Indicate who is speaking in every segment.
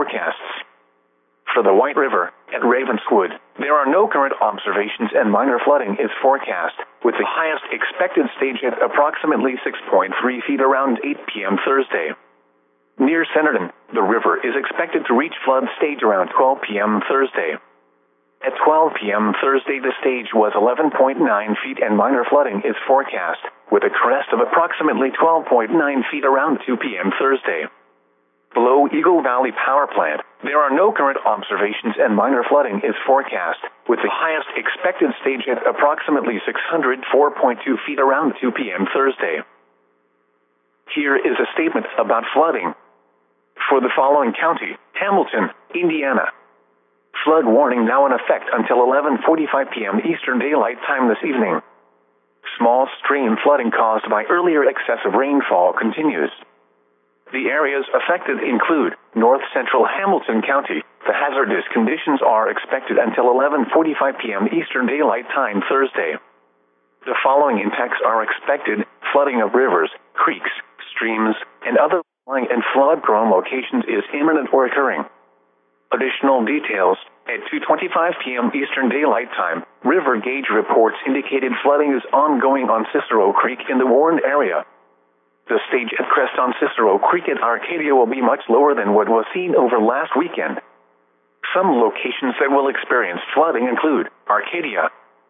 Speaker 1: forecasts. For the White River, at Ravenswood, there are no current observations and minor flooding is forecast, with the highest expected stage at approximately 6.3 feet around 8 p.m. Thursday. Near Centerton, the river is expected to reach flood stage around 12 p.m. Thursday. At 12 p.m. Thursday, the stage was 11.9 feet and minor flooding is forecast, with a crest of approximately 12.9 feet around 2 p.m. Thursday. Below Eagle Valley Power Plant, there are no current observations and minor flooding is forecast, with the highest expected stage at approximately 604.2 feet around 2 p.m. Thursday. Here is a statement about flooding. For the following county, Hamilton, Indiana. Flood warning now in effect until 11:45 p.m. Eastern Daylight Time this evening. Small stream flooding caused by earlier excessive rainfall continues. The areas affected include north central Hamilton County. The hazardous conditions are expected until 11:45 p.m. Eastern Daylight Time Thursday. The following impacts are expected: flooding of rivers, creeks, streams, and other low-lying and flood-prone locations is imminent or occurring. Additional details: at 2:25 p.m. Eastern Daylight Time, river gauge reports indicated flooding is ongoing on Cicero Creek in the Warren area. The stage at crest on Cicero Creek at Arcadia will be much lower than what was seen over last weekend. Some locations that will experience flooding include Arcadia.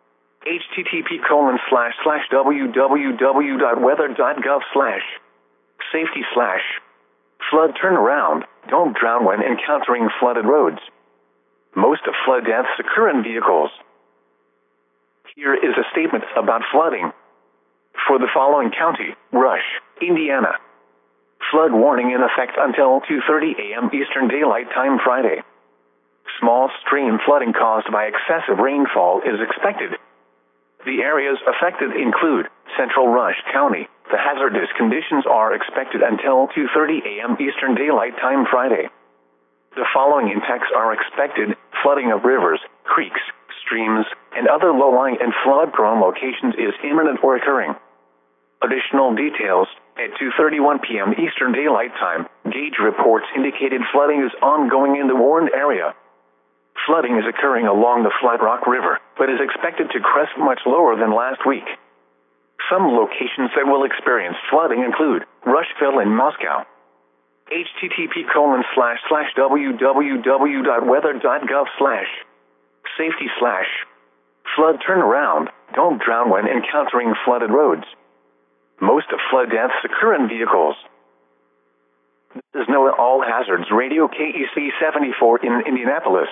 Speaker 1: http://www.weather.gov/safety/ flood turnaround, don't drown when encountering flooded roads. Most of flood deaths occur in vehicles. Here is a statement about flooding. For the following county, Rush, Indiana. Flood warning in effect until 2:30 a.m. Eastern Daylight Time Friday. Small stream flooding caused by excessive rainfall is expected. The areas affected include central Rush County. The hazardous conditions are expected until 2:30 a.m. Eastern Daylight Time Friday. The following impacts are expected: flooding of rivers, creeks, streams, and other low-lying and flood-prone locations is imminent or occurring. Additional details: at 2:31 p.m. Eastern Daylight Time, gauge reports indicated flooding is ongoing in the Warren area. Flooding is occurring along the Flat Rock River, but is expected to crest much lower than last week. Some locations that will experience flooding include Rushville and Moscow. http://www.weather.gov/safety/ flood turnaround, don't drown when encountering flooded roads. Most of flood deaths occur in vehicles. This is NOAA All Hazards Radio KEC 74 in Indianapolis.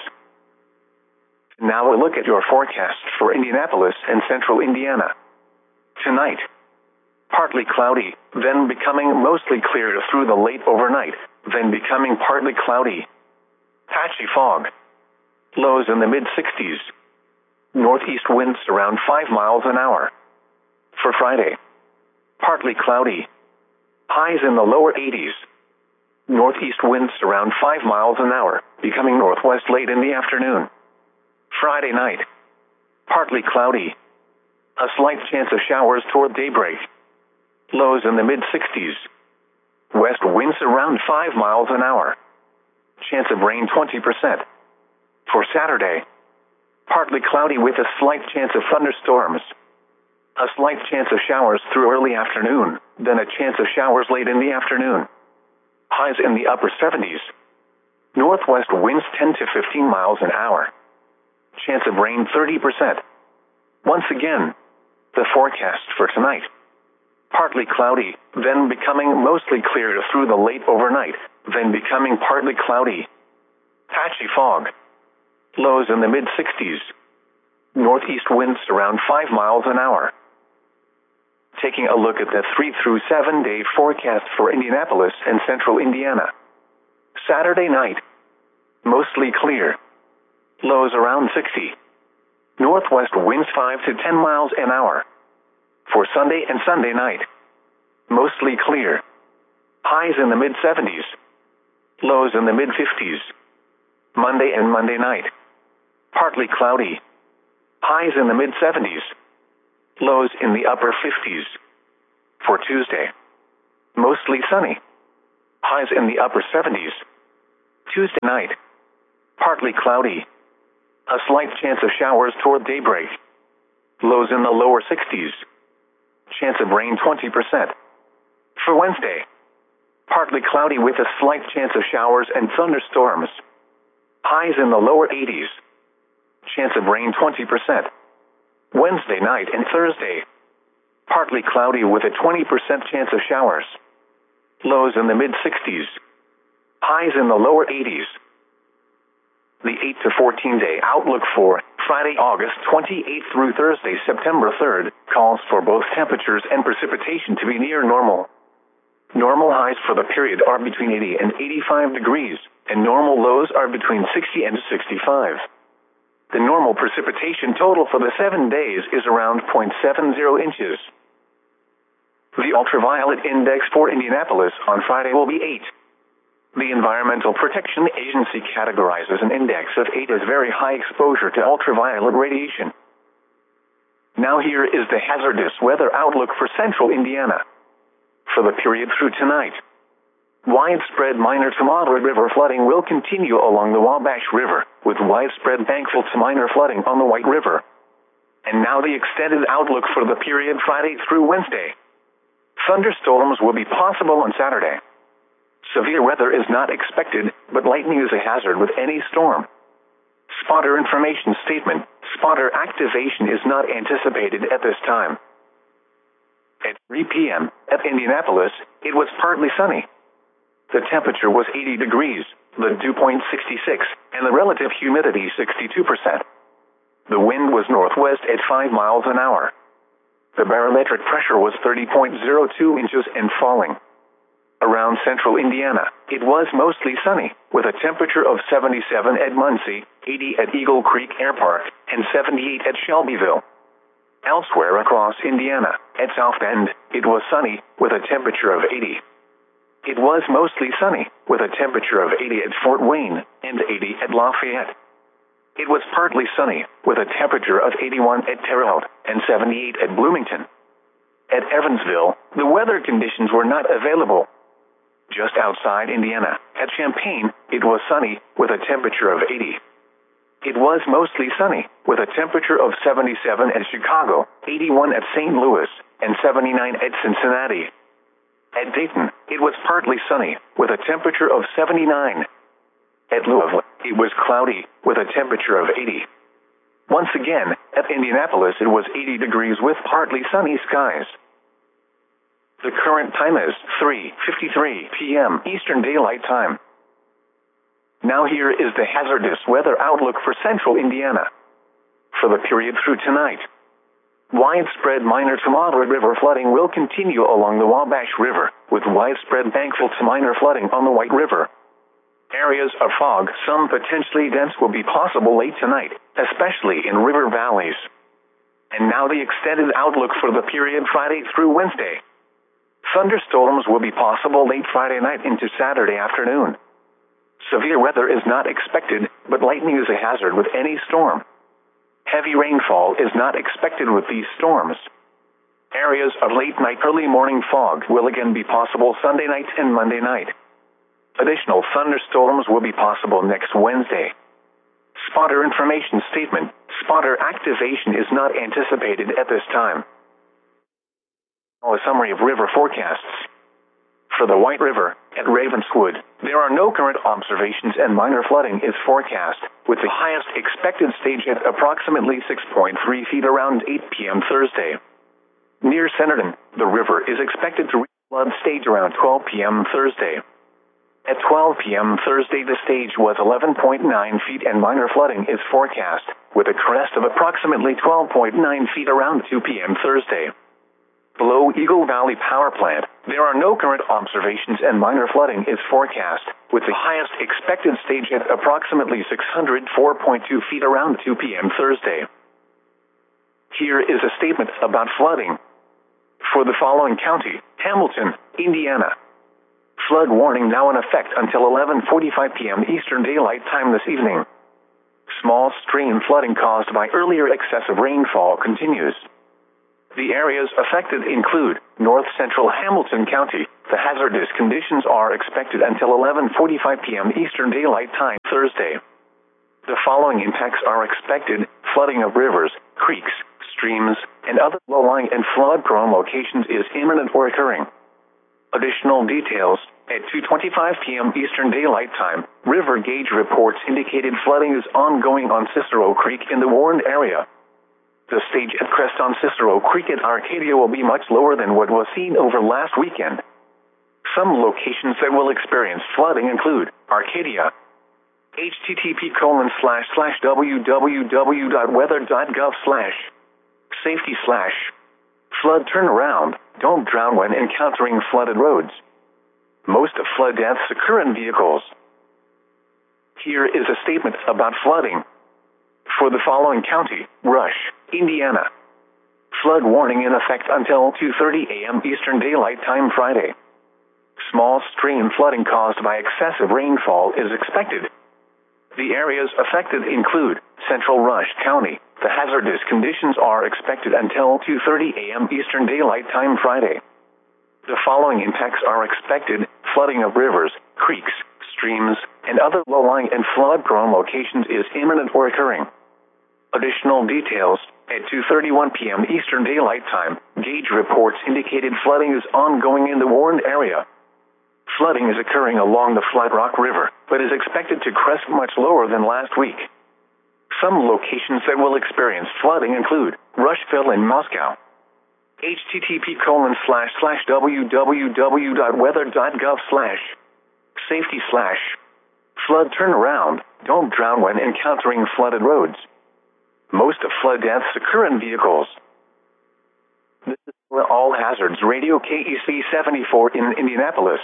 Speaker 1: Now a look at your forecast for Indianapolis and central Indiana. Tonight, partly cloudy, then becoming mostly clear through the late overnight, then becoming partly cloudy. Patchy fog. Lows in the mid-60s. Northeast winds around 5 miles an hour. For Friday, partly cloudy. Highs in the lower 80s. Northeast winds around 5 miles an hour, becoming northwest late in the afternoon. Friday night, partly cloudy. A slight chance of showers toward daybreak. Lows in the mid-60s. West winds around 5 miles an hour. Chance of rain 20%. For Saturday, partly cloudy with a slight chance of thunderstorms. A slight chance of showers through early afternoon, then a chance of showers late in the afternoon. Highs in the upper 70s. Northwest winds 10 to 15 miles an hour. Chance of rain 30%. Once again, the forecast for tonight. Partly cloudy, then becoming mostly clear through the late overnight, then becoming partly cloudy. Patchy fog. Lows in the mid-60s. Northeast winds around 5 miles an hour. Taking a look at the 3 through 7 day forecast for Indianapolis and central Indiana. Saturday night, mostly clear. Lows around 60. Northwest winds 5 to 10 miles an hour. For Sunday and Sunday night, mostly clear. Highs in the mid-70s. Lows in the mid-50s. Monday and Monday night, partly cloudy. Highs in the mid-70s. Lows in the upper 50s. For Tuesday, mostly sunny. Highs in the upper 70s. Tuesday night, partly cloudy. A slight chance of showers toward daybreak. Lows in the lower 60s. Chance of rain 20%. For Wednesday, partly cloudy with a slight chance of showers and thunderstorms. Highs in the lower 80s. Chance of rain 20%. Wednesday night and Thursday, partly cloudy with a 20% chance of showers. Lows in the mid-60s. Highs in the lower 80s. The 8 to 14 day outlook for Friday, August 28th through Thursday, September 3rd, calls for both temperatures and precipitation to be near normal. Normal highs for the period are between 80 and 85 degrees, and normal lows are between 60 and 65. The normal precipitation total for the 7 days is around 0.70 inches. The ultraviolet index for Indianapolis on Friday will be 8. The Environmental Protection Agency categorizes an index of 8 as very high exposure to ultraviolet radiation. Now here is the hazardous weather outlook for central Indiana. For the period through tonight, widespread minor to moderate river flooding will continue along the Wabash River, with widespread bankful to minor flooding on the White River. And now the extended outlook for the period Friday through Wednesday. Thunderstorms will be possible on Saturday. Severe weather is not expected, but lightning is a hazard with any storm. Spotter information statement. Spotter activation is not anticipated at this time. At 3 p.m. at Indianapolis, it was partly sunny. The temperature was 80 degrees, the dew point 66, and the relative humidity 62%. The wind was northwest at 5 miles an hour. The barometric pressure was 30.02 inches and falling. Around central Indiana, it was mostly sunny, with a temperature of 77 at Muncie, 80 at Eagle Creek Air Park, and 78 at Shelbyville. Elsewhere across Indiana, at South Bend, it was sunny, with a temperature of 80. It was mostly sunny, with a temperature of 80 at Fort Wayne, and 80 at Lafayette. It was partly sunny, with a temperature of 81 at Terre Haute, and 78 at Bloomington. At Evansville, the weather conditions were not available. Just outside Indiana, at Champaign, it was sunny, with a temperature of 80. It was mostly sunny, with a temperature of 77 at Chicago, 81 at St. Louis, and 79 at Cincinnati. At Dayton, it was partly sunny, with a temperature of 79. At Louisville, it was cloudy, with a temperature of 80. Once again, at Indianapolis it was 80 degrees with partly sunny skies. The current time is 3:53 p.m. Eastern Daylight Time. Now here is the hazardous weather outlook for central Indiana. For the period through tonight, widespread minor to moderate river flooding will continue along the Wabash River, with widespread bankful to minor flooding on the White River. Areas of fog, some potentially dense, will be possible late tonight, especially in river valleys. And now the extended outlook for the period Friday through Wednesday. Thunderstorms will be possible late Friday night into Saturday afternoon. Severe weather is not expected, but lightning is a hazard with any storm. Heavy rainfall is not expected with these storms. Areas of late night, early morning fog will again be possible Sunday night and Monday night. Additional thunderstorms will be possible next Wednesday. Spotter information statement. Spotter activation is not anticipated at this time. A summary of river forecasts. For the White River, at Ravenswood, there are no current observations and minor flooding is forecast, with the highest expected stage at approximately 6.3 feet around 8 p.m. Thursday. Near Centerton, the river is expected to reach flood stage around 12 p.m. Thursday. At 12 p.m. Thursday, the stage was 11.9 feet and minor flooding is forecast, with a crest of approximately 12.9 feet around 2 p.m. Thursday. Below Eagle Valley Power Plant, there are no current observations and minor flooding is forecast, with the highest expected stage at approximately 604.2 feet around 2 p.m. Thursday. Here is a statement about flooding. For the following county, Hamilton, Indiana. Flood warning now in effect until 11:45 p.m. Eastern Daylight Time this evening. Small stream flooding caused by earlier excessive rainfall continues. The areas affected include North Central Hamilton County, The hazardous conditions are expected until 11:45 p.m. Eastern Daylight Time Thursday. The following impacts are expected: flooding of rivers, creeks, streams, and other low-lying and flood-prone locations is imminent or occurring. Additional details: at 2:25 p.m. Eastern Daylight Time, river gauge reports indicated flooding is ongoing on Cicero Creek in the warned area. The stage at crest on Cicero Creek at Arcadia will be much lower than what was seen over last weekend. Some locations that will experience flooding include Arcadia. http://wweather.gov/safety/flood turnaround. Don't drown when encountering flooded roads. Most flood deaths occur in vehicles. Here is a statement about flooding. For the following county: Rush, Indiana. Flood warning in effect until 2:30 a.m. Eastern Daylight Time Friday. Small stream flooding caused by excessive rainfall is expected. The areas affected include Central Rush County. The hazardous conditions are expected until 2:30 a.m. Eastern Daylight Time Friday. The following impacts are expected: flooding of rivers, creeks, streams, and other low-lying and flood-prone locations is imminent or occurring. Additional details: at 2:31 p.m. Eastern Daylight Time, gauge reports indicated flooding is ongoing in the warned area. Flooding is occurring along the Flat Rock River, but is expected to crest much lower than last week. Some locations that will experience flooding include Rushville and Moscow. http://www.weather.gov/safety/flood turnaround. Don't drown when encountering flooded roads. Most flood deaths occur in vehicles. This is All Hazards Radio KEC 74 in Indianapolis.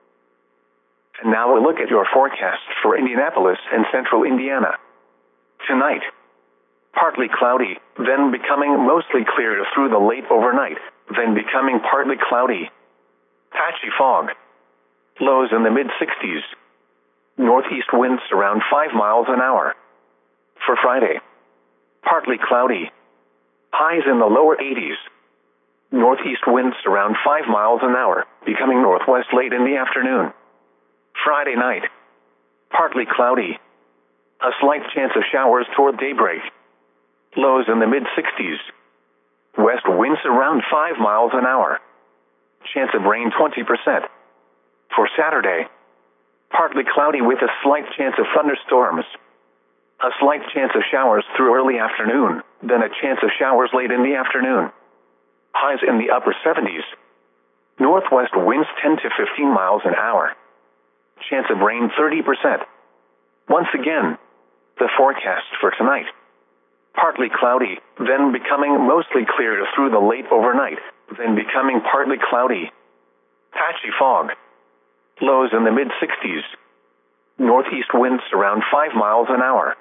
Speaker 1: And now a look at your forecast for Indianapolis and central Indiana. Tonight, partly cloudy, then becoming mostly clear through the late overnight, then becoming partly cloudy. Patchy fog. Lows in the mid-60s. Northeast winds around 5 miles an hour. For Friday, partly cloudy. Highs in the lower 80s. Northeast winds around 5 miles an hour, becoming northwest late in the afternoon. Friday night, partly cloudy. A slight chance of showers toward daybreak. Lows in the mid-60s. West winds around 5 miles an hour. Chance of rain 20%. For Saturday, partly cloudy with a slight chance of thunderstorms. A slight chance of showers through early afternoon, then a chance of showers late in the afternoon. Highs in the upper 70s. Northwest winds 10 to 15 miles an hour. Chance of rain 30%. Once again, the forecast for tonight. Partly cloudy, then becoming mostly clear through the late overnight, then becoming partly cloudy. Patchy fog. Lows in the mid-60s. Northeast winds around 5 miles an hour.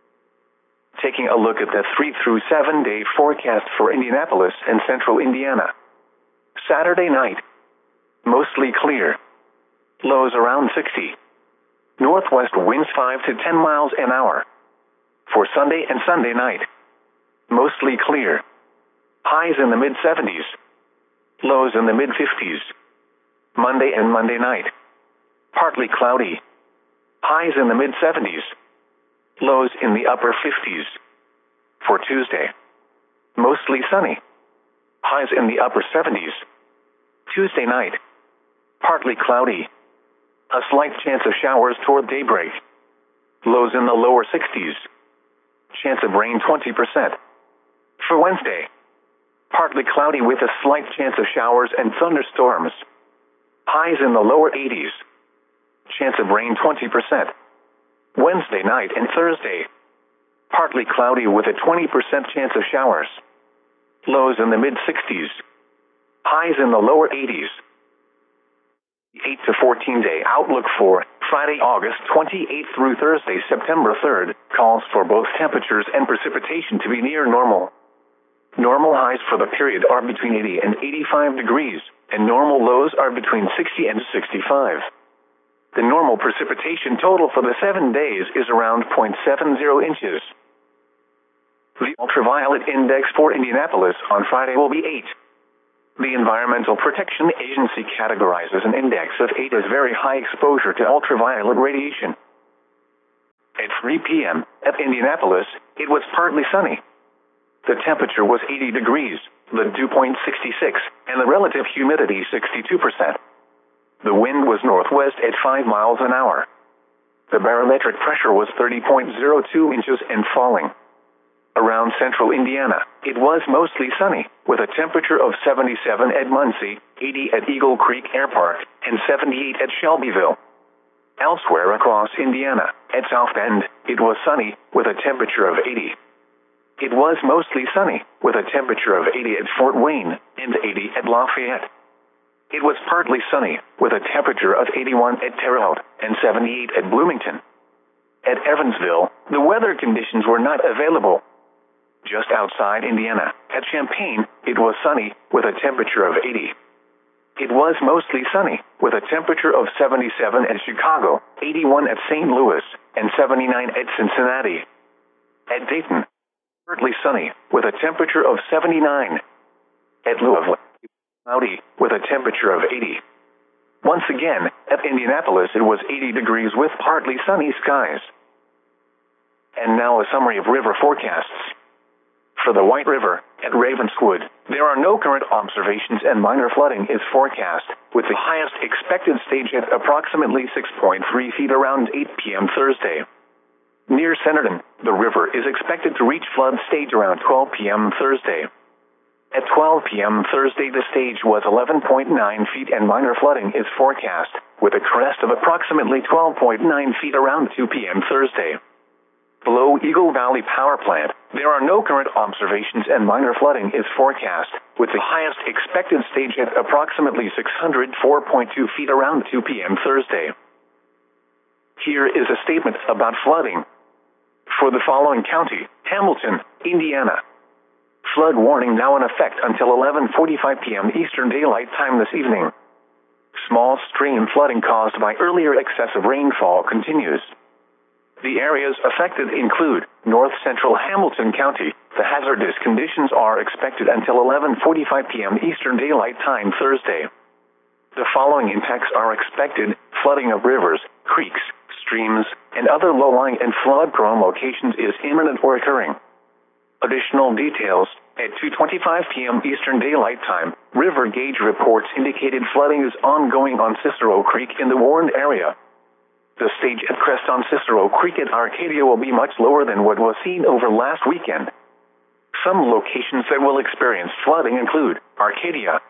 Speaker 1: Taking a look at the 3 through 7 day forecast for Indianapolis and central Indiana. Saturday night, mostly clear. Lows around 60. Northwest winds 5 to 10 miles an hour. For Sunday and Sunday night, mostly clear. Highs in the mid-70s. Lows in the mid-50s. Monday and Monday night, partly cloudy. Highs in the mid-70s. Lows in the upper 50s. For Tuesday, mostly sunny. Highs in the upper 70s. Tuesday night, partly cloudy. A slight chance of showers toward daybreak. Lows in the lower 60s. Chance of rain 20%. For Wednesday, partly cloudy with a slight chance of showers and thunderstorms. Highs in the lower 80s. Chance of rain 20%. Wednesday night and Thursday, partly cloudy with a 20% chance of showers. Lows in the mid-60s. Highs in the lower 80s. 8 to 14 day outlook for Friday, August 28th through Thursday, September 3rd, calls for both temperatures and precipitation to be near normal. Normal highs for the period are between 80 and 85 degrees, and normal lows are between 60 and 65. The normal precipitation total for the 7 days is around 0.70 inches. The ultraviolet index for Indianapolis on Friday will be 8. The Environmental Protection Agency categorizes an index of 8 as very high exposure to ultraviolet radiation. At 3 p.m. at Indianapolis, it was partly sunny. The temperature was 80 degrees, the dew point 66, and the relative humidity 62%. The wind was northwest at 5 miles an hour. The barometric pressure was 30.02 inches and falling. Around central Indiana, it was mostly sunny, with a temperature of 77 at Muncie, 80 at Eagle Creek Air Park, and 78 at Shelbyville. Elsewhere across Indiana, at South Bend, it was sunny, with a temperature of 80. It was mostly sunny, with a temperature of 80 at Fort Wayne, and 80 at Lafayette. It was partly sunny, with a temperature of 81 at Terre Haute, and 78 at Bloomington. At Evansville, the weather conditions were not available. Just outside Indiana, at Champaign, it was sunny, with a temperature of 80. It was mostly sunny, with a temperature of 77 at Chicago, 81 at St. Louis, and 79 at Cincinnati. At Dayton, partly sunny, with a temperature of 79. At Louisville, cloudy, with a temperature of 80. Once again, at Indianapolis it was 80 degrees with partly sunny skies. And now a summary of river forecasts. For the White River, at Ravenswood, there are no current observations and minor flooding is forecast, with the highest expected stage at approximately 6.3 feet around 8 p.m. Thursday. Near Centerton, the river is expected to reach flood stage around 12 p.m. Thursday. At 12 p.m. Thursday, the stage was 11.9 feet and minor flooding is forecast, with a crest of approximately 12.9 feet around 2 p.m. Thursday. Below Eagle Valley Power Plant, there are no current observations and minor flooding is forecast, with the highest expected stage at approximately 604.2 feet around 2 p.m. Thursday. Here is a statement about flooding. For the following county, Hamilton, Indiana. Flood warning now in effect until 11:45 p.m. Eastern Daylight Time this evening. Small stream flooding caused by earlier excessive rainfall continues. The areas affected include north central Hamilton County. The hazardous conditions are expected until 11:45 p.m. Eastern Daylight Time Thursday. The following impacts are expected: flooding of rivers, creeks, streams, and other low-lying and flood-prone locations is imminent or occurring. Additional details: at 2:25 p.m. Eastern Daylight Time, river gauge reports indicated flooding is ongoing on Cicero Creek in the warned area. The stage at crest on Cicero Creek at Arcadia will be much lower than what was seen over last weekend. Some locations that will experience flooding include Arcadia.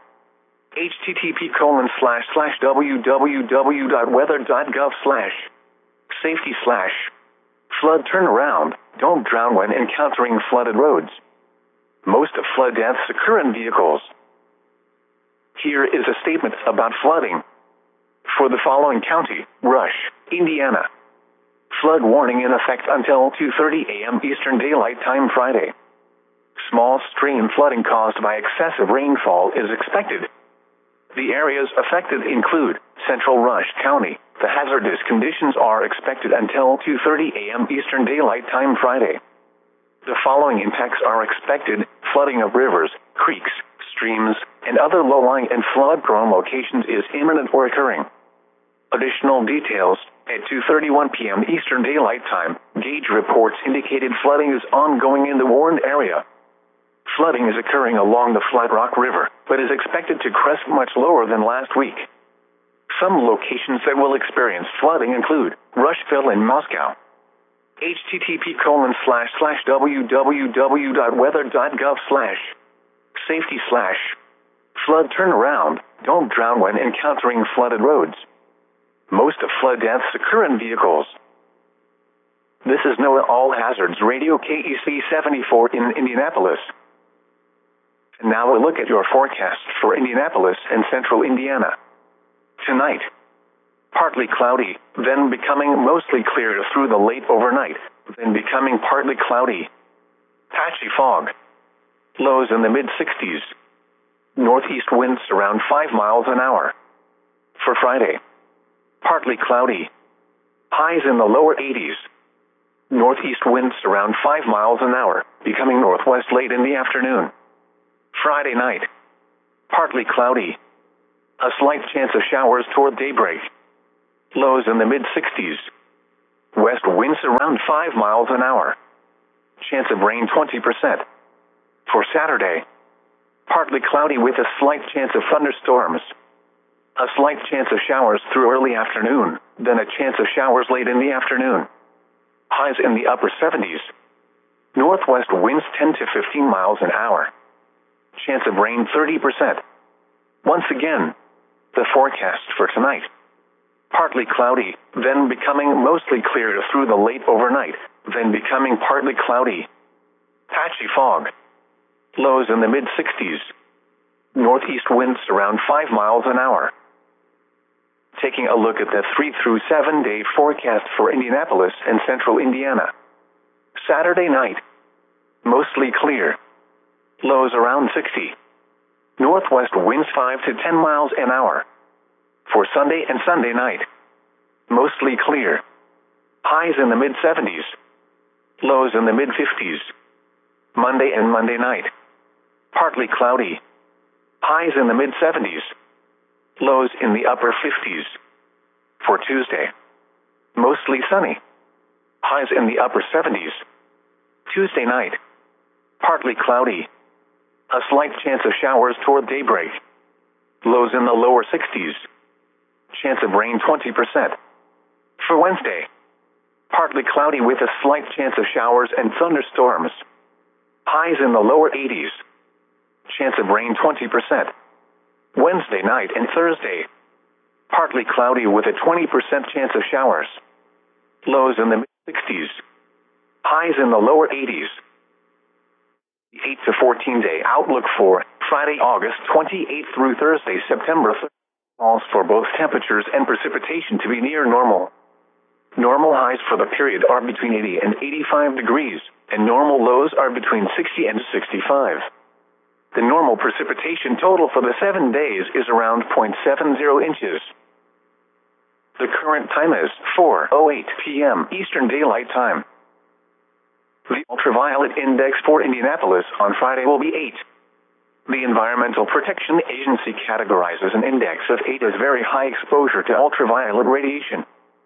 Speaker 1: http://www.weather.gov/safety/ flood turnaround, don't drown when encountering flooded roads. Most flood deaths occur in vehicles. Here is a statement about flooding. For the following county, Rush, Indiana. Flood warning in effect until 2:30 a.m. Eastern Daylight Time Friday. Small stream flooding caused by excessive rainfall is expected. The areas affected include Central Rush County. The hazardous conditions are expected until 2:30 a.m. Eastern Daylight Time Friday. The following impacts are expected: flooding of rivers, creeks, streams, and other low-lying and flood-prone locations is imminent or occurring. Additional details: at 2:31 p.m. Eastern Daylight Time, gauge reports indicated flooding is ongoing in the warned area. Flooding is occurring along the Flat Rock River, but is expected to crest much lower than last week. Some locations that will experience flooding include Rushville and Moscow. http://www.weather.gov/safety/ flood turnaround, don't drown when encountering flooded roads. Most flood deaths occur in vehicles. This is NOAA All Hazards Radio KEC 74 in Indianapolis. And now a look at your forecast for Indianapolis and central Indiana. Tonight, partly cloudy, then becoming mostly clear through the late overnight, then becoming partly cloudy. Patchy fog. Lows in the mid-60s. Northeast winds around 5 miles an hour. For Friday, partly cloudy. Highs in the lower 80s. Northeast winds around 5 miles an hour, becoming northwest late in the afternoon. Friday night, partly cloudy. A slight chance of showers toward daybreak. Lows in the mid-60s. West winds around 5 miles an hour. Chance of rain 20%. For Saturday, partly cloudy with a slight chance of thunderstorms. A slight chance of showers through early afternoon, then a chance of showers late in the afternoon. Highs in the upper 70s. Northwest winds 10 to 15 miles an hour. Chance of rain 30%. Once again, the forecast for tonight. Partly cloudy, then becoming mostly clear through the late overnight, then becoming partly cloudy. Patchy fog. Lows in the mid-60s. Northeast winds around 5 miles an hour. Taking a look at the 3 through 7 day forecast for Indianapolis and central Indiana. Saturday night. Mostly clear. Lows around 60. Northwest winds 5 to 10 miles an hour. For Sunday and Sunday night. Mostly clear. Highs in the mid-70s. Lows in the mid-50s. Monday and Monday night. Partly cloudy. Highs in the mid-70s. Lows in the upper 50s. For Tuesday. Mostly sunny. Highs in the upper 70s. Tuesday night. Partly cloudy. A slight chance of showers toward daybreak. Lows in the lower 60s. Chance of rain 20%. For Wednesday, partly cloudy with a slight chance of showers and thunderstorms. Highs in the lower 80s. Chance of rain 20%. Wednesday night and Thursday, partly cloudy with a 20% chance of showers. Lows in the mid-60s. Highs in the lower 80s. The 8 to 14 day outlook for Friday, August 28th through Thursday, September 3rd. Calls for both temperatures and precipitation to be near normal. Normal highs for the period are between 80 and 85 degrees, and normal lows are between 60 and 65. The normal precipitation total for the 7 days is around 0.70 inches. The current time is 4:08 p.m. Eastern Daylight Time. The ultraviolet index for Indianapolis on Friday will be 8. The Environmental Protection Agency categorizes an index of 8 as very high exposure to ultraviolet radiation.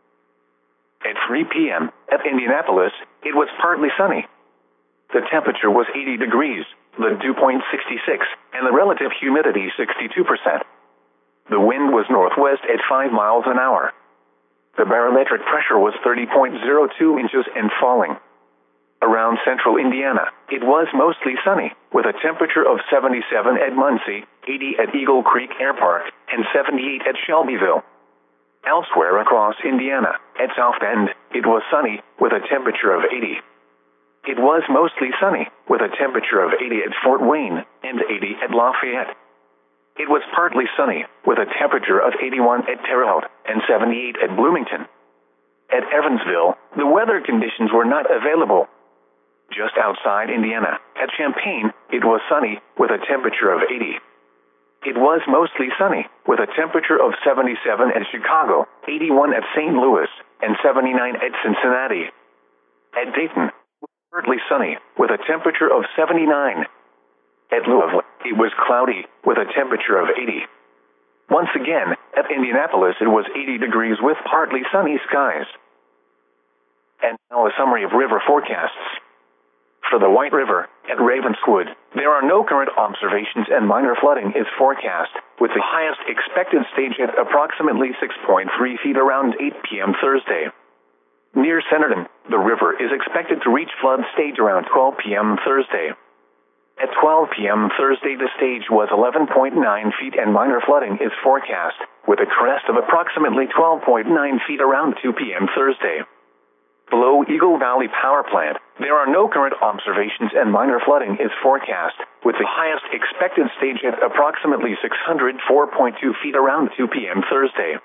Speaker 1: At 3 p.m. at Indianapolis, it was partly sunny. The temperature was 80 degrees, the dew point 66, and the relative humidity 62%. The wind was northwest at 5 miles an hour. The barometric pressure was 30.02 inches and falling. Around central Indiana, it was mostly sunny, with a temperature of 77 at Muncie, 80 at Eagle Creek Air Park, and 78 at Shelbyville. Elsewhere across Indiana, at South Bend, it was sunny, with a temperature of 80. It was mostly sunny, with a temperature of 80 at Fort Wayne, and 80 at Lafayette. It was partly sunny, with a temperature of 81 at Terre Haute, and 78 at Bloomington. At Evansville, the weather conditions were not available. Just outside Indiana, at Champaign, it was sunny, with a temperature of 80. It was mostly sunny, with a temperature of 77 at Chicago, 81 at St. Louis, and 79 at Cincinnati. At Dayton, partly sunny, with a temperature of 79. At Louisville, it was cloudy, with a temperature of 80. Once again, at Indianapolis it was 80 degrees with partly sunny skies. And now a summary of river forecasts. For the White River, at Ravenswood, there are no current observations and minor flooding is forecast, with the highest expected stage at approximately 6.3 feet around 8 p.m. Thursday. Near Centerton, the river is expected to reach flood stage around 12 p.m. Thursday. At 12 p.m. Thursday, the stage was 11.9 feet and minor flooding is forecast, with a crest of approximately 12.9 feet around 2 p.m. Thursday. Below Eagle Valley Power Plant, there are no current observations and minor flooding is forecast, with the highest expected stage at approximately 604.2 feet around 2 p.m. Thursday.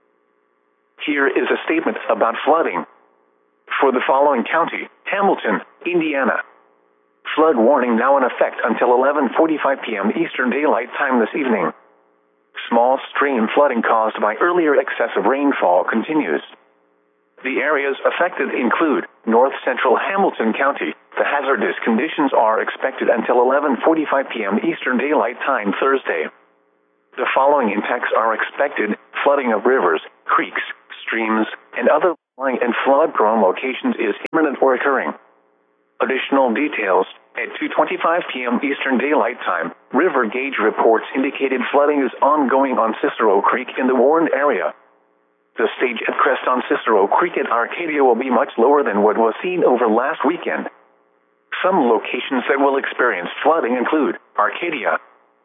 Speaker 1: Here is a statement about flooding. For the following county, Hamilton, Indiana. Flood warning now in effect until 11:45 p.m. Eastern Daylight Time this evening. Small stream flooding caused by earlier excessive rainfall continues. The areas affected include north central Hamilton County. The hazardous conditions are expected until 11:45 p.m. Eastern Daylight Time Thursday. The following impacts are expected: flooding of rivers, creeks, streams, and other low-lying and flood-prone locations is imminent or occurring. Additional details: at 2:25 p.m. Eastern Daylight Time, river gauge reports indicated flooding is ongoing on Cicero Creek in the warned area. The stage at crest on Cicero Creek at Arcadia will be much lower than what was seen over last weekend. Some locations that will experience flooding include Arcadia.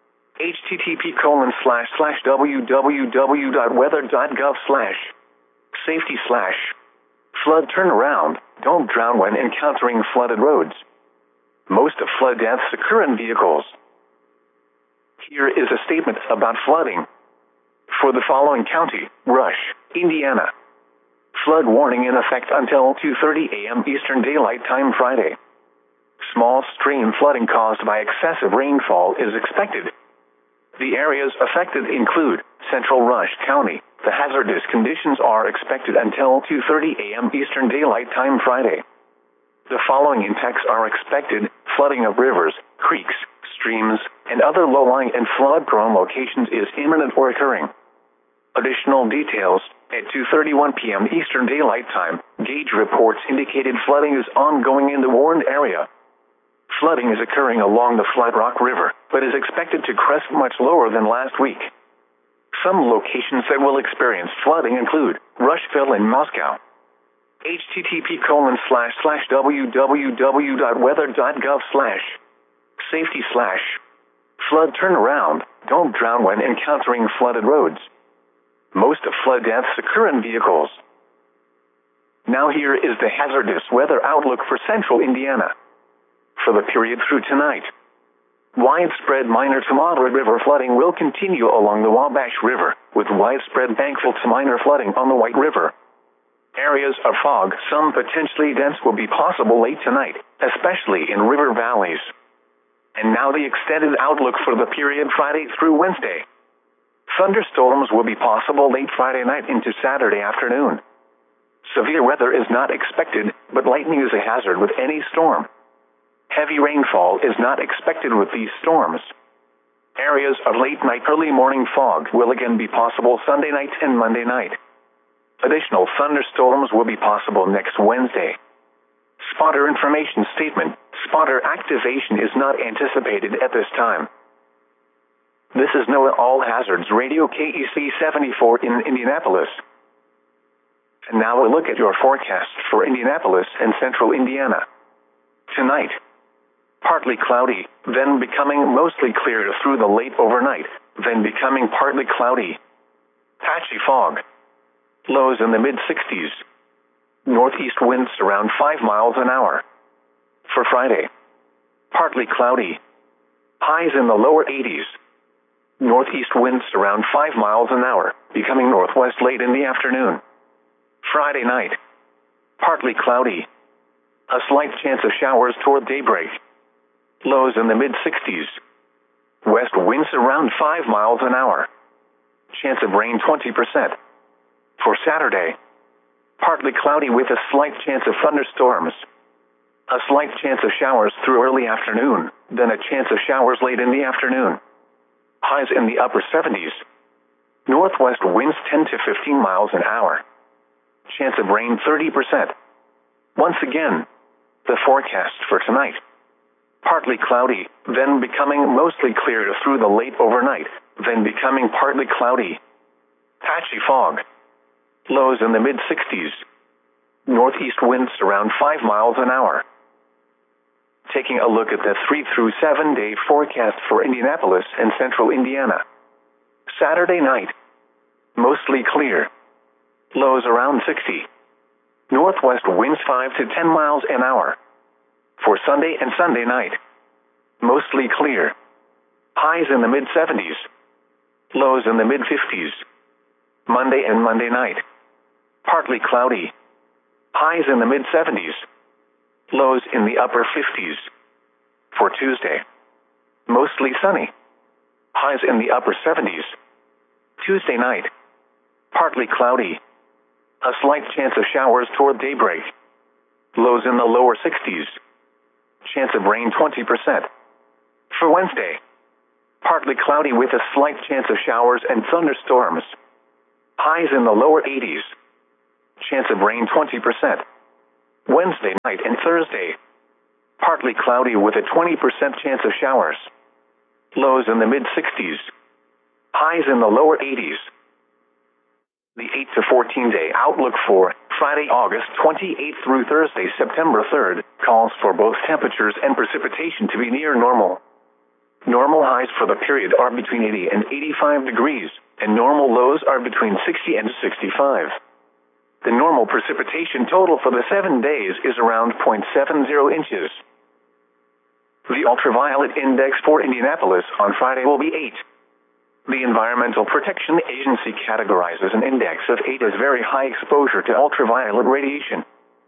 Speaker 1: http://www.weather.gov/safety/ flood turnaround, don't drown when encountering flooded roads. Most of flood deaths occur in vehicles. Here is a statement about flooding. For the following county: Rush, Indiana. Flood warning in effect until 2:30 a.m. Eastern Daylight Time Friday. Small stream flooding caused by excessive rainfall is expected. The areas affected include Central Rush County. The hazardous conditions are expected until 2:30 a.m. Eastern Daylight Time Friday. The following impacts are expected: flooding of rivers, creeks, streams, and other low-lying and flood-prone locations is imminent or occurring. Additional details: at 2:31 p.m. Eastern Daylight Time, gauge reports indicated flooding is ongoing in the warned area. Flooding is occurring along the Flat Rock River, but is expected to crest much lower than last week. Some locations that will experience flooding include Rushville and Moscow. http://www.weather.gov/safety/ flood turnaround, don't drown when encountering flooded roads. Most of flood deaths occur in vehicles. Now here is the hazardous weather outlook for central Indiana. For the period through tonight, widespread minor to moderate river flooding will continue along the Wabash River, with widespread bankful to minor flooding on the White River. Areas of fog, some potentially dense, will be possible late tonight, especially in river valleys. And now the extended outlook for the period Friday through Wednesday. Thunderstorms will be possible late Friday night into Saturday afternoon. Severe weather is not expected, but lightning is a hazard with any storm. Heavy rainfall is not expected with these storms. Areas of late night, early morning fog will again be possible Sunday night and Monday night. Additional thunderstorms will be possible next Wednesday. Spotter information statement: spotter activation is not anticipated at this time. This is NOAA All Hazards Radio KEC 74 in Indianapolis. And now we'll look at your forecast for Indianapolis and central Indiana. Tonight, partly cloudy, then becoming mostly clear through the late overnight, then becoming partly cloudy. Patchy fog. Lows in the mid-60s. Northeast winds around 5 miles an hour. For Friday, partly cloudy. Highs in the lower 80s. Northeast winds around 5 miles an hour, becoming northwest late in the afternoon. Friday night, partly cloudy. A slight chance of showers toward daybreak. Lows in the mid-60s. West winds around 5 miles an hour. Chance of rain 20%. For Saturday, partly cloudy with a slight chance of thunderstorms. A slight chance of showers through early afternoon, then a chance of showers late in the afternoon. Highs in the upper 70s. Northwest winds 10 to 15 miles an hour. Chance of rain 30%. Once again, the forecast for tonight. Partly cloudy, then becoming mostly clear through the late overnight, then becoming partly cloudy. Patchy fog. Lows in the mid-60s. Northeast winds around 5 miles an hour. Taking a look at the 3 through 7 day forecast for Indianapolis and central Indiana. Saturday night, mostly clear. Lows around 60. Northwest winds 5 to 10 miles an hour. For Sunday and Sunday night, mostly clear. Highs in the mid-70s. Lows in the mid-50s. Monday and Monday night, partly cloudy. Highs in the mid-70s. Lows in the upper 50s. For Tuesday, mostly sunny. Highs in the upper 70s. Tuesday night, partly cloudy. A slight chance of showers toward daybreak. Lows in the lower 60s. Chance of rain 20%. For Wednesday, partly partly cloudy with a slight chance of showers and thunderstorms. Highs in the lower 80s. Chance of rain 20%. Wednesday night and Thursday. Partly cloudy with a 20% chance of showers. Lows in the mid-60s. Highs in the lower 80s. The 8 to 14 day outlook for Friday, August 28th through Thursday, September 3rd, calls for both temperatures and precipitation to be near normal. Normal highs for the period are between 80 and 85 degrees, and normal lows are between 60 and 65. The normal precipitation total for the 7 days is around 0.70 inches. The ultraviolet index for Indianapolis on Friday will be 8. The Environmental Protection Agency categorizes an index of 8 as very high exposure to ultraviolet radiation.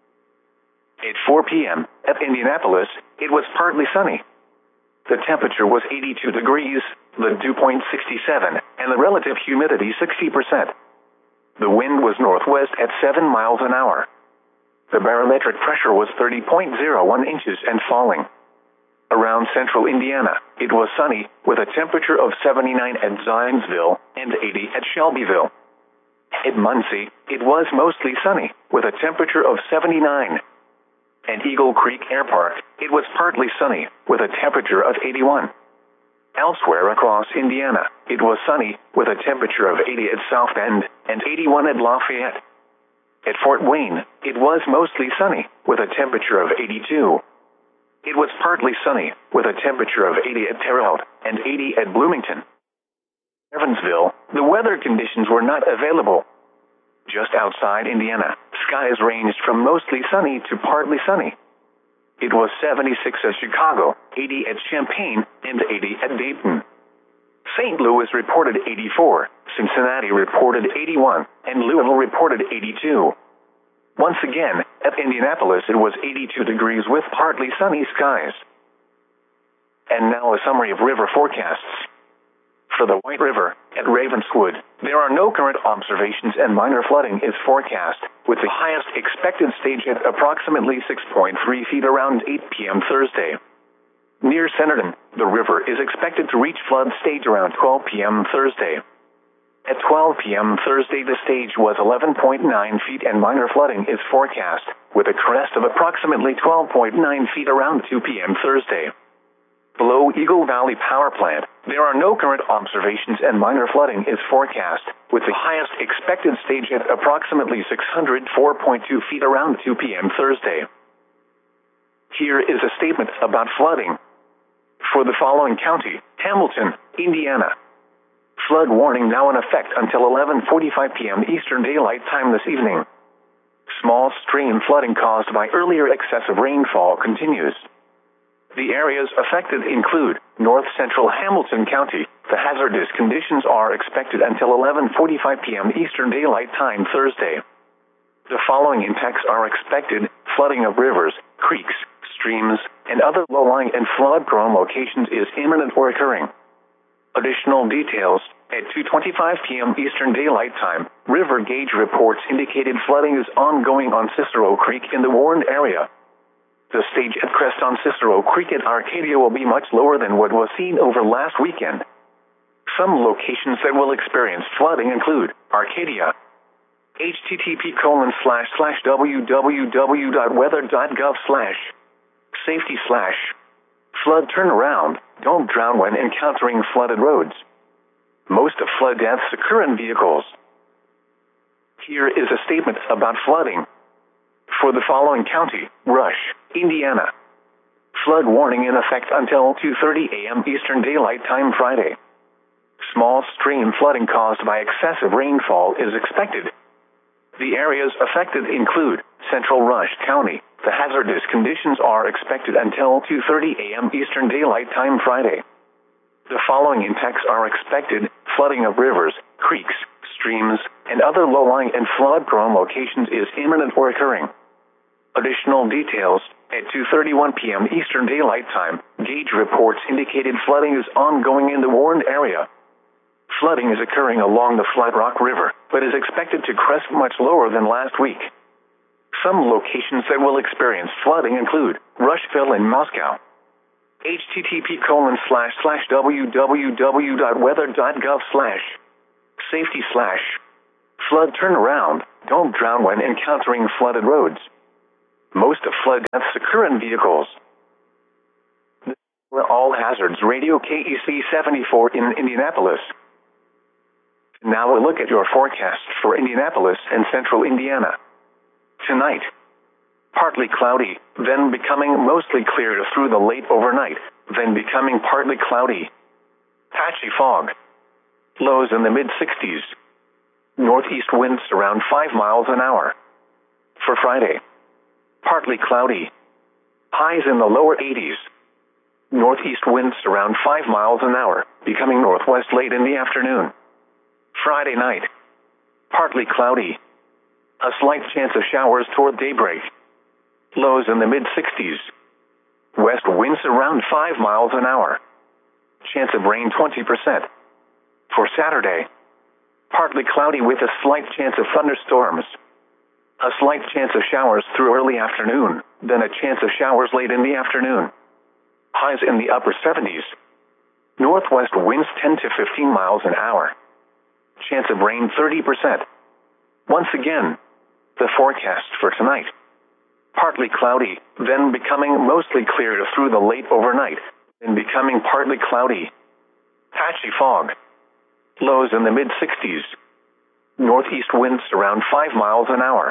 Speaker 1: At 4 p.m. at Indianapolis, it was partly sunny. The temperature was 82 degrees, the dew point 67, and the relative humidity 60%. The wind was northwest at 7 miles an hour. The barometric pressure was 30.01 inches and falling. Around central Indiana, it was sunny, with a temperature of 79 at Zionsville and 80 at Shelbyville. At Muncie, it was mostly sunny, with a temperature of 79. At Eagle Creek Air Park, it was partly sunny, with a temperature of 81. Elsewhere across Indiana, it was sunny, with a temperature of 80 at South Bend and 81 at Lafayette. At Fort Wayne, it was mostly sunny, with a temperature of 82. It was partly sunny, with a temperature of 80 at Terre Haute and 80 at Bloomington. Evansville, the weather conditions were not available. Just outside Indiana, skies ranged from mostly sunny to partly sunny. It was 76 at Chicago, 80 at Champaign, and 80 at Dayton. St. Louis reported 84, Cincinnati reported 81, and Louisville reported 82. Once again, at Indianapolis it was 82 degrees with partly sunny skies. And now a summary of river forecasts. For the White River, at Ravenswood, there are no current observations and minor flooding is forecast, with the highest expected stage at approximately 6.3 feet around 8 p.m. Thursday. Near Centerton, the river is expected to reach flood stage around 12 p.m. Thursday. At 12 p.m. Thursday, the stage was 11.9 feet and minor flooding is forecast, with a crest of approximately 12.9 feet around 2 p.m. Thursday. Below Eagle Valley Power Plant, there are no current observations and minor flooding is forecast, with the highest expected stage at approximately 604.2 feet around 2 p.m. Thursday. Here is a statement about flooding. For the following county, Hamilton, Indiana. Flood warning now in effect until 11:45 p.m. Eastern Daylight Time this evening. Small stream flooding caused by earlier excessive rainfall continues. The areas affected include north central Hamilton County. The hazardous conditions are expected until 11:45 p.m. Eastern Daylight Time Thursday. The following impacts are expected: flooding of rivers, creeks, streams, and other low-lying and flood-prone locations is imminent or occurring. Additional details: at 2:25 p.m. Eastern Daylight Time, river gauge reports indicated flooding is ongoing on Cicero Creek in the Warren area. The stage at crest on Cicero Creek at Arcadia will be much lower than what was seen over last weekend. Some locations that will experience flooding include Arcadia. http://www.weather.gov/safety/ flood turnaround, don't drown when encountering flooded roads. Most of flood deaths occur in vehicles. Here is a statement about flooding. For the following county, Rush, Indiana. Flood warning in effect until 2:30 a.m. Eastern Daylight Time Friday. Small stream flooding caused by excessive rainfall is expected. The areas affected include Central Rush County. The hazardous conditions are expected until 2:30 a.m. Eastern Daylight Time Friday. The following impacts are expected: flooding of rivers, creeks, streams, and other low-lying and flood-prone locations is imminent or occurring. Additional details: at 2:31 p.m. Eastern Daylight Time, gauge reports indicated flooding is ongoing in the Warren area. Flooding is occurring along the Flat Rock River, but is expected to crest much lower than last week. Some locations that will experience flooding include Rushville and Moscow. http://www.weather.gov/safety/flood turnaround. Don't drown when encountering flooded roads. Most flood deaths occur in vehicles. All hazards radio KEC 74 in Indianapolis. Now a look at your forecast for Indianapolis and central Indiana. Tonight, partly cloudy, then becoming mostly clear through the late overnight, then becoming partly cloudy. Patchy fog. Lows in the mid-60s. Northeast winds around 5 miles an hour. For Friday, partly cloudy. Highs in the lower 80s. Northeast winds around 5 miles an hour, becoming northwest late in the afternoon. Friday night, partly cloudy. A slight chance of showers toward daybreak. Lows in the mid-60s. West winds around 5 miles an hour. Chance of rain 20%. For Saturday, partly cloudy with a slight chance of thunderstorms. A slight chance of showers through early afternoon, then a chance of showers late in the afternoon. Highs in the upper 70s. Northwest winds 10 to 15 miles an hour. Chance of rain 30%. Once again, the forecast for tonight. Partly cloudy, then becoming mostly clear through the late overnight, then becoming partly cloudy. Patchy fog. Lows in the mid-60s. Northeast winds around 5 miles an hour.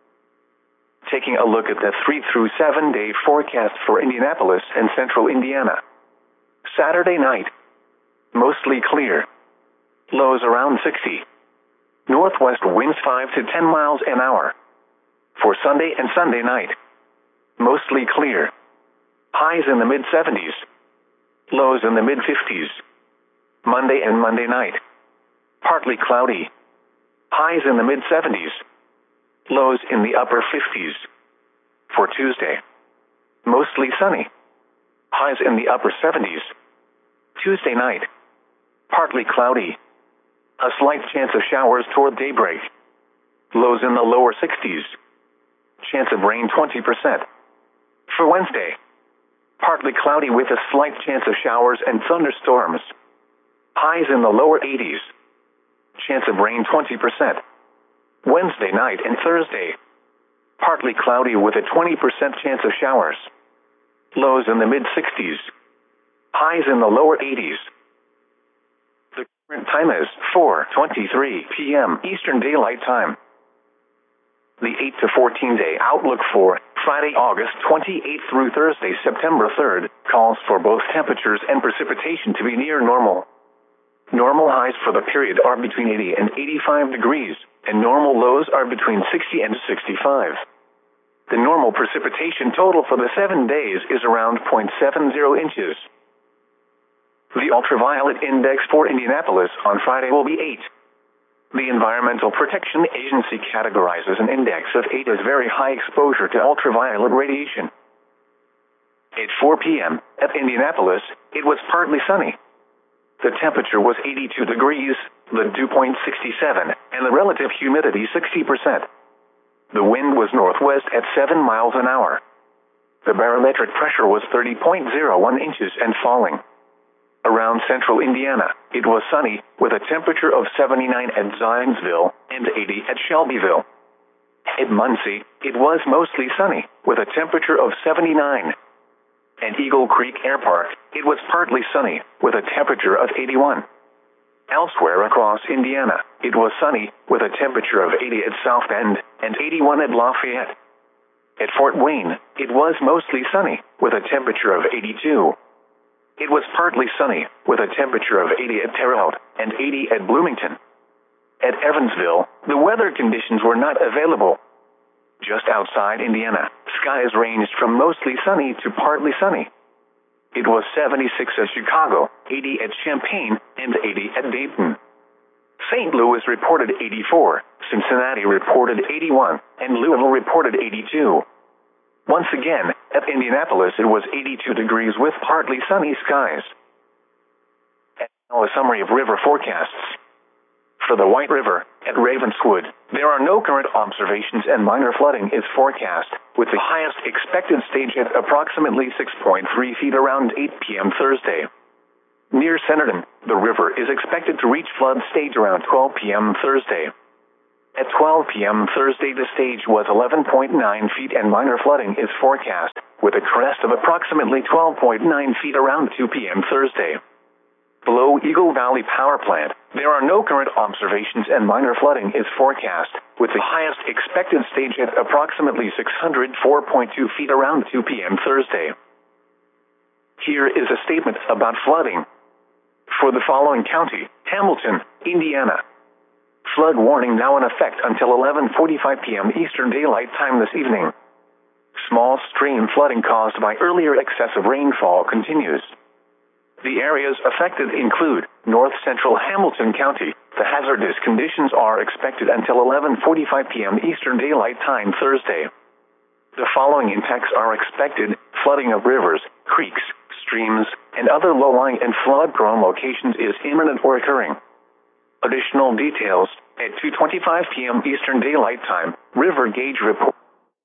Speaker 1: Taking a look at the 3 through 7 day forecast for Indianapolis and central Indiana. Saturday night, mostly clear. Lows around 60. Northwest winds 5 to 10 miles an hour. For Sunday and Sunday night, mostly clear. Highs in the mid-70s. Lows in the mid-50s. Monday and Monday night, partly cloudy. Highs in the mid-70s. Lows in the upper 50s. For Tuesday, mostly sunny. Highs in the upper 70s. Tuesday night, partly cloudy. A slight chance of showers toward daybreak. Lows in the lower 60s. Chance of rain 20%. For Wednesday, partly cloudy with a slight chance of showers and thunderstorms. Highs in the lower 80s. Chance of rain 20%. Wednesday night and Thursday, partly cloudy with a 20% chance of showers. Lows in the mid-60s. Highs in the lower 80s. The current time is 4:23 p.m. Eastern Daylight Time. The 8 to 14 day outlook for Friday, August 28th through Thursday, September 3rd, calls for both temperatures and precipitation to be near normal. Normal highs for the period are between 80 and 85 degrees, and normal lows are between 60 and 65. The normal precipitation total for the 7 days is around 0.70 inches. The ultraviolet index for Indianapolis on Friday will be 8. The Environmental Protection Agency categorizes an index of 8 as very high exposure to ultraviolet radiation. At 4 p.m. at Indianapolis, it was partly sunny. The temperature was 82 degrees, the dew point 67, and the relative humidity 60%. The wind was northwest at 7 miles an hour. The barometric pressure was 30.01 inches and falling. Around central Indiana, it was sunny, with a temperature of 79 at Zionsville and 80 at Shelbyville. At Muncie, it was mostly sunny, with a temperature of 79. At Eagle Creek Air Park, it was partly sunny, with a temperature of 81. Elsewhere across Indiana, it was sunny, with a temperature of 80 at South Bend and 81 at Lafayette. At Fort Wayne, it was mostly sunny, with a temperature of 82. It was partly sunny, with a temperature of 80 at Terre Haute and 80 at Bloomington. At Evansville, the weather conditions were not available. Just outside Indiana, skies ranged from mostly sunny to partly sunny. It was 76 at Chicago, 80 at Champaign, and 80 at Dayton. St. Louis reported 84, Cincinnati reported 81, and Louisville reported 82. Once again, at Indianapolis it was 82 degrees with partly sunny skies. And now a summary of river forecasts. For the White River, At Ravenswood, there are no current observations and minor flooding is forecast, with the highest expected stage at approximately 6.3 feet around 8 p.m. Thursday. Near Centerton, the river is expected to reach flood stage around 12 p.m. Thursday. At 12 p.m. Thursday, the stage was 11.9 feet and minor flooding is forecast, with a crest of approximately 12.9 feet around 2 p.m. Thursday. Below Eagle Valley Power Plant, there are no current observations and minor flooding is forecast, with the highest expected stage at approximately 604.2 feet around 2 p.m. Thursday. Here is a statement about flooding. For the following county, Hamilton, Indiana. Flood warning now in effect until 11:45 p.m. Eastern Daylight Time this evening. Small stream flooding caused by earlier excessive rainfall continues. The areas affected include north central Hamilton County. The hazardous conditions are expected until 11:45 p.m. Eastern Daylight Time Thursday. The following impacts are expected: flooding of rivers, creeks, streams, and other low-lying and flood-prone locations is imminent or occurring. Additional details at 2:25 p.m. Eastern Daylight Time. River gauge report.